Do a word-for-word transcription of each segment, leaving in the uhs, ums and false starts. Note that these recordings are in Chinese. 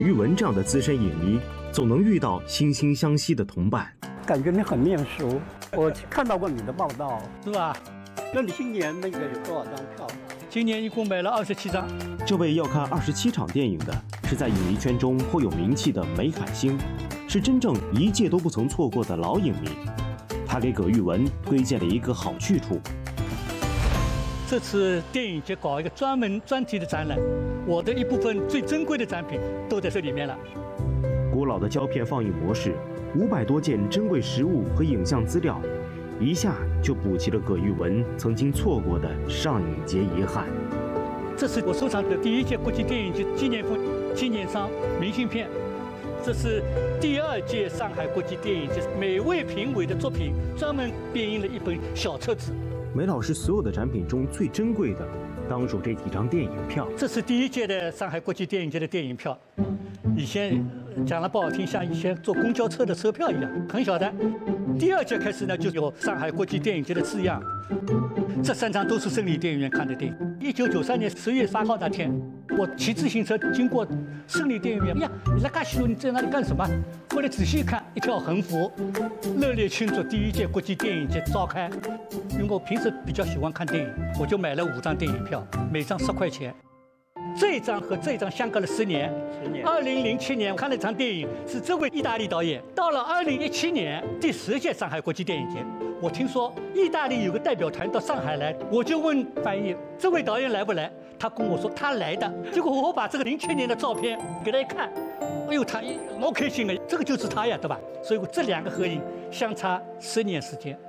于文这样的资深影迷，总能遇到惺惺相惜的同伴。 感觉你很面熟，我看到过你的报道，是吧？那你今年那个有多少张票？ 今年一共买了二十七张。 这位要看二十七场电影的，是在影迷圈中颇有名气的梅海星，是真正一届都不曾错过的老影迷。他给葛玉文推荐了一个好去处。 这次电影节搞一个专门专题的展览，我的一部分最珍贵的展品都在这里面了。 古老的胶片放映模式，五百多件珍贵实物和影像资料，一下就补齐了葛玉文曾经错过的上影节遗憾。 这是我收藏的第一届国际电影节纪念품纪念商明信片，这是第二届上海国际电影节每位评委的作品专门编印了一本小册子。 梅老师所有的展品中最珍贵的，当属这几张电影票。 这是第一届的上海国际电影节的电影票，以前讲了不好听，像以前坐公交车的车票一样，很小的。第二届开始呢，就有上海国际电影节的字样。这三张都是胜利电影院看的电影。一九九三年十月八号那天，我骑自行车经过胜利电影院，哎呀，你来干西路，你在那里干什么？后来仔细一看，一条横幅，热烈庆祝第一届国际电影节召开。因为我平时比较喜欢看电影，我就买了五张电影票，每张十块钱。这一张和这一张相隔了十年。十年。二零零七年我看了一场电影，是这位意大利导演。到了二零一七年第十届上海国际电影节，我听说意大利有个代表团到上海来，我就问翻译这位导演来不来，他跟我说他来的。结果我把这个零七年的照片给他一看，哎呦，他老开心了，这个就是他呀，对吧？所以我这两个合影相差十年时间。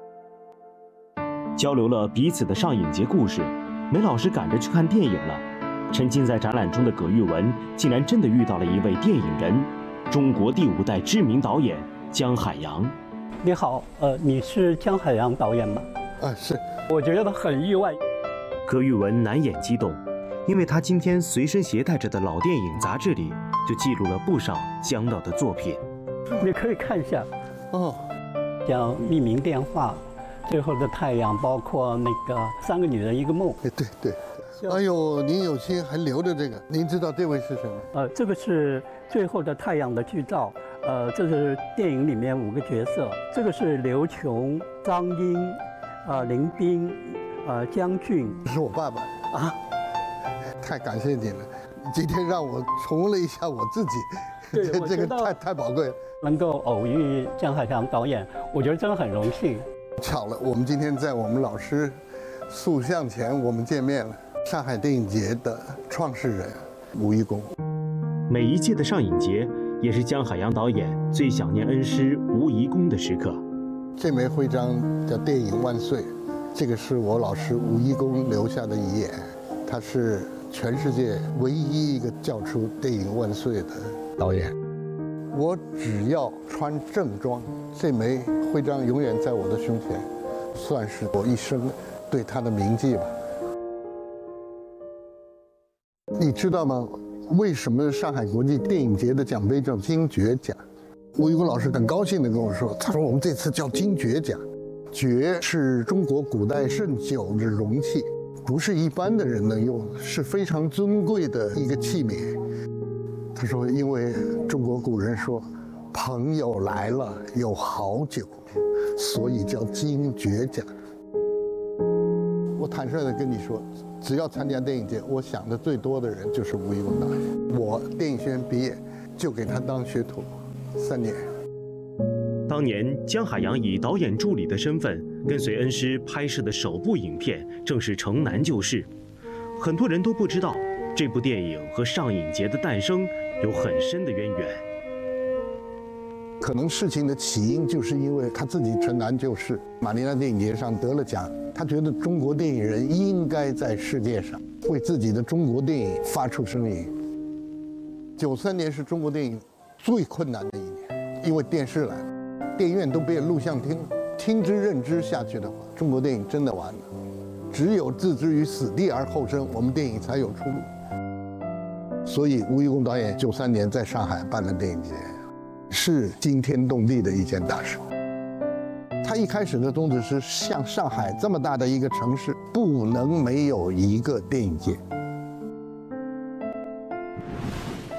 交流了彼此的上影节故事，梅老师赶着去看电影了。沉浸在展览中的葛玉文，竟然真的遇到了一位电影人，中国第五代知名导演姜海洋。 你好，呃，你是姜海洋导演吗？ 啊，是。 我觉得很意外。 葛玉文难掩激动，因为他今天随身携带着的老电影杂志里，就记录了不少姜导的作品。 你可以看一下， 哦， 像《匿名电话》、《最后的太阳》，包括那个《三个女人一个梦》。 哎，对对。哎呦，您有心还留着这个，您知道这位是谁吗？ 呃，这个是《最后的太阳》的剧照，呃，这是电影里面五个角色，这个是刘琼、张英、呃林彬、呃姜俊。 是我爸爸啊，太感谢你了，今天让我重温了一下我自己， 对， 这个太太宝贵了。 能够偶遇姜海洋导演，我觉得真的很荣幸。 巧了，我们今天在我们老师塑像前我们见面了。上海电影节的创始人吴一公。 每一届的上影节也是姜海洋导演最想念恩师吴一公的时刻。 这枚徽章叫电影万岁，这个是我老师吴一公留下的遗言，他是全世界唯一一个叫出电影万岁的导演。我只要穿正装，这枚徽章永远在我的胸前，算是我一生对他的铭记吧。你知道吗？为什么上海国际电影节的奖杯叫金爵奖？吴一公老师很高兴地跟我说，他说我们这次叫金爵奖，爵是中国古代盛酒的容器，不是一般的人能用，是非常尊贵的一个器皿。他说，因为中国古人说，朋友来了有好酒，所以叫金爵奖。我坦率地跟你说，只要参加电影节，我想的最多的人就是吴一公导演。我电影学院毕业，就给他当学徒，三年。 当年姜海洋以导演助理的身份跟随恩师拍摄的首部影片，正是《城南旧事》。很多人都不知道，这部电影和上影节的诞生有很深的渊源。 可能事情的起因就是因为他自己《城南旧事》马尼拉电影节上得了奖，他觉得中国电影人应该在世界上为自己的中国电影发出声音。九三年是中国电影最困难的一年，因为电视来了，电影院都变录像厅，听之任之下去的话，中国电影真的完了。只有置之于死地而后生，我们电影才有出路。所以吴一公导演九三年在上海办了电影节，是惊天动地的一件大事。他一开始的宗旨是，像上海这么大的一个城市，不能没有一个电影节。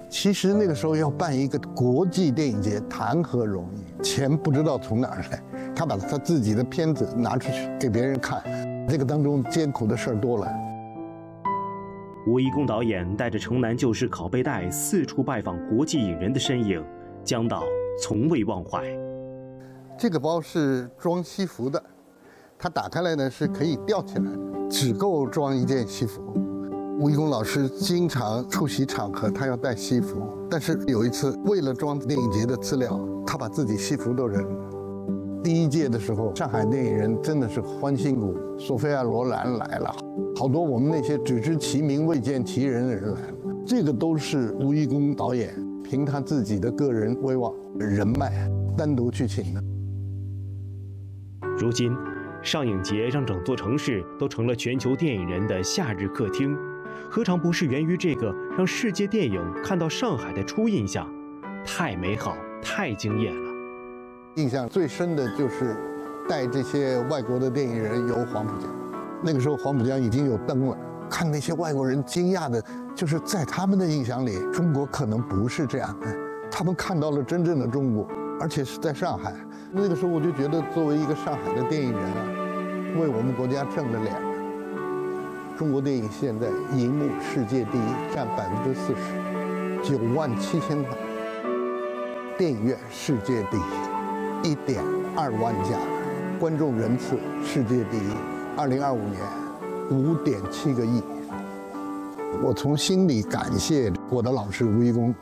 其实那个时候要办一个国际电影节，谈何容易？钱不知道从哪儿来，他把他自己的片子拿出去给别人看，这个当中艰苦的事儿多了。 吴贻弓导演带着《城南旧事》拷贝带四处拜访国际影人的身影，江导从未忘怀。 这个包是装西服的，它打开来呢是可以吊起来的，只够装一件西服。吴贻弓老师经常出席场合，他要带西服，但是有一次为了装电影节的资料，他把自己西服都扔了。第一届的时候，上海电影人真的是欢欣鼓舞，索菲亚·罗兰来了，好多我们那些只知其名未见其人的人来了。这个都是吴贻弓导演凭他自己的个人威望、人脉单独去请的。 如今，上影节让整座城市都成了全球电影人的夏日客厅。何尝不是源于这个让世界电影看到上海的初印象？太美好，太惊艳了。 印象最深的就是带这些外国的电影人游黄浦江。那个时候黄浦江已经有灯了，看那些外国人惊讶的，就是在他们的印象里，中国可能不是这样的。他们看到了真正的中国，而且是在上海。那个时候我就觉得，作为一个上海的电影人啊，为我们国家挣了脸。中国电影现在银幕世界第一，占百分之四十，九万七千万。电影院世界第一，一点二万家，观众人次世界第一。二零二五年，五点七个亿。我从心里感谢我的老师吴贻弓。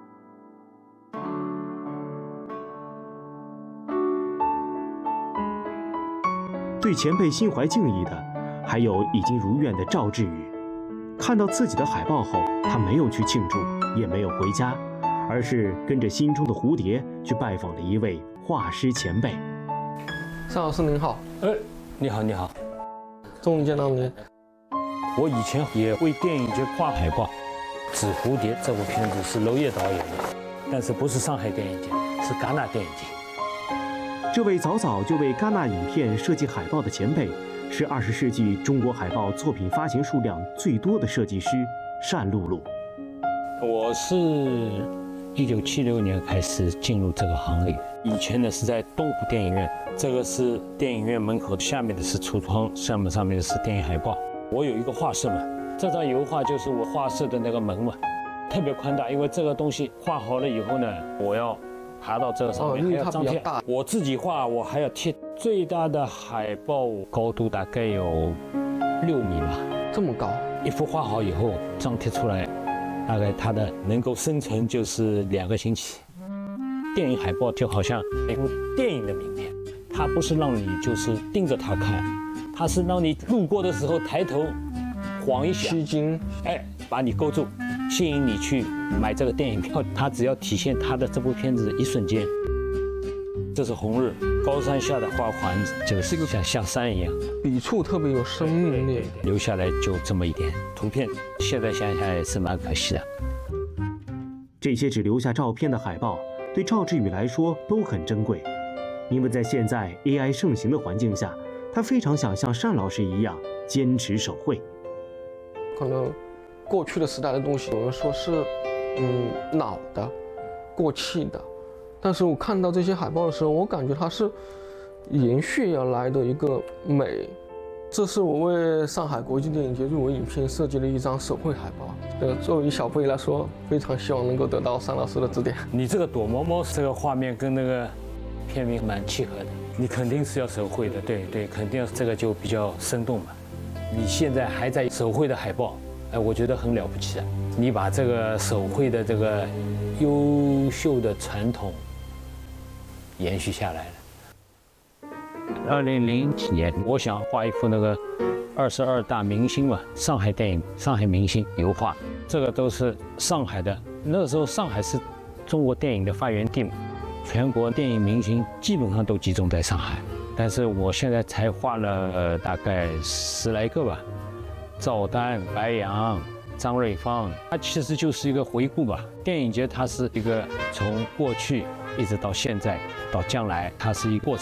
对前辈心怀敬意的，还有已经如愿的赵志宇。看到自己的海报后，他没有去庆祝，也没有回家，而是跟着心中的蝴蝶去拜访了一位画师前辈。 尚老师您好。 哎，你好，你好， 终于见到您。 我以前也为电影节画海报，《纸蝴蝶》这部片子是娄烨导演的，但是不是上海电影节，是戛纳电影节。 这位早早就为戛纳影片设计海报的前辈，是二十世纪中国海报作品发行数量最多的设计师单露露。 我是一九七六年开始进入这个行业，以前呢是在东湖电影院，这个是电影院门口，下面的是橱窗，上面上面的是电影海报。我有一个画室嘛，这张油画就是我画室的那个门嘛，特别宽大，因为这个东西画好了以后呢，我要爬到这个上面， 哦、因为还要张贴。我自己画，我还要贴。最大的海报高度大概有六米吧， 这么高。 一幅画好以后，张贴出来，大概它的能够生成就是两个星期。电影海报就好像一部电影的名片，它不是让你就是盯着它看，它是让你路过的时候抬头晃一下， 吸睛， 哎，把你勾住，吸引你去买这个电影票。它只要体现它的这部片子的一瞬间。这是红日，高山下的花环，就是像像山一样， 笔触特别有生命力。 留下来就这么一点图片，现在想想也是蛮可惜的。 这些只留下照片的海报，对赵志宇来说都很珍贵，因为在现在 A I 盛行的环境下，他非常想像单老师一样坚持手绘。 可能过去的时代的东西，有人说是嗯老的、过气的。但是我看到这些海报的时候，我感觉它是延续而来的一个美。这是我为上海国际电影节入围影片设计的一张手绘海报。呃，作为小辈来说，非常希望能够得到单老师的指点。 你这个躲猫猫这个画面跟那个片名蛮契合的，你肯定是要手绘的，对对，肯定这个就比较生动嘛。你现在还在手绘的海报，哎，我觉得很了不起啊！你把这个手绘的这个优秀的传统延续下来了。二零零几年，我想画一幅那个二十二大明星嘛，上海电影、上海明星油画，这个都是上海的。那个时候上海是中国电影的发源地嘛，全国电影明星基本上都集中在上海。但是我现在才画了、呃、大概十来个吧，赵丹、白杨、张瑞芳，它其实就是一个回顾吧。电影节它是一个从过去一直到现在到将来，它是一个过程。